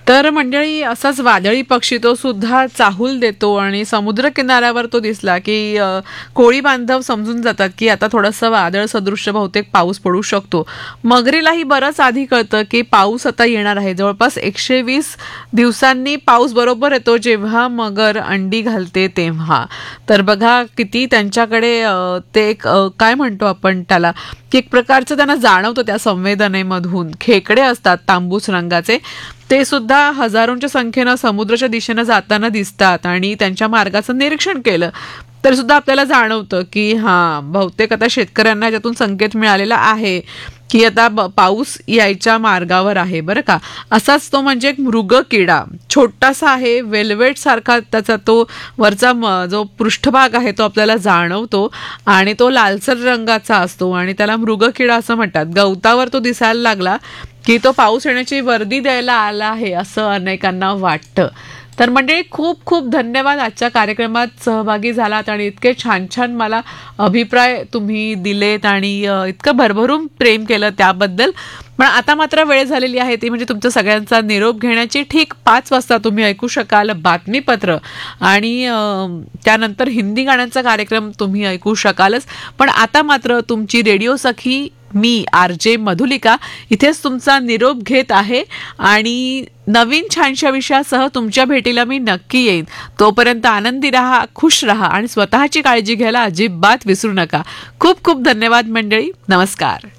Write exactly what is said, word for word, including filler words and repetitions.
तर मंडळी असाच वादळी पक्षी तो सुद्धा चाहूल देतो आणि समुद्र किनाऱ्यावर तो दिसला की कोळी बांधव समजून जातात की आता थोडंसं वादळ सदृश्य बहुतेक पाऊस पडू शकतो. मगरीलाही बरंच आधी कळतं की पाऊस आता येणार आहे. जवळपास एकशे वीस दिवसांनी पाऊस बरोबर येतो जेव्हा मगर अंडी घालते तेव्हा. तर बघा किती त्यांच्याकडे ते एक काय म्हणतो आपण त्याला की एक प्रकारचं त्यांना जाणवतं त्या संवेदनेमधून. खेकडे असतात तांबूस रंगाचे, ते सुद्धा हजारोंच्या संख्येनं समुद्राच्या दिशेनं जाताना दिसतात आणि त्यांच्या मार्गाचं निरीक्षण केलं तर सुद्धा आपल्याला जाणवतं की हां बहुतेक आता शेतकऱ्यांना याच्यातून संकेत मिळालेला आहे की आता पाऊस यायच्या मार्गावर आहे बरं का. असाच तो म्हणजे एक मृगकिडा छोटासा आहे, वेल्वेट सारखा त्याचा तो वरचा जो पृष्ठभाग आहे तो आपल्याला जाणवतो आणि तो लालसर रंगाचा असतो आणि त्याला मृगकिडा असं म्हणतात. गवतावर तो दिसायला लागला की तो पाऊस येण्याची वर्दी द्यायला आला आहे असं अनेकांना वाटतं. तर म्हणजे खूप खूप धन्यवाद आजच्या कार्यक्रमात सहभागी झालात आणि इतके छान छान मला अभिप्राय तुम्ही दिलेत आणि इतकं भरभरून प्रेम केलं त्याबद्दल. पण आता मात्र वेळ झालेली आहे ती म्हणजे तुमचा सगळ्यांचा निरोप घेण्याची. ठीक पाच वाजता तुम्ही ऐकू शकाल बातमीपत्र आणि त्यानंतर हिंदी गाण्यांचा कार्यक्रम तुम्ही ऐकू शकालच. पण आता मात्र तुमची रेडिओ सखी मी आर जे मधुलिका इथेच तुमचा निरोप घेत आहे आणि नवीन छानशा विषयासह तुमच्या भेटीला मी नक्की येईन. तोपर्यंत आनंदी राहा, खुश राहा आणि स्वतःची काळजी घ्यायला अजिबात विसरू नका. खूप खूप धन्यवाद मंडळी. नमस्कार.